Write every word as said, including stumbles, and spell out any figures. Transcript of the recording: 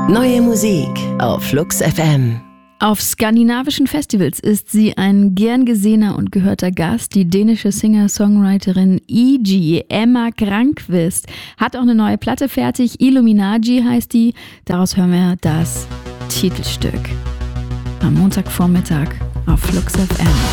Neue Musik auf Flux F M. Auf skandinavischen Festivals ist sie ein gern gesehener und gehörter Gast. Die dänische Singer-Songwriterin E G, Emma Granqvist, hat auch eine neue Platte fertig. Illuminati heißt die. Daraus hören wir das Titelstück am Montagvormittag auf Flux F M.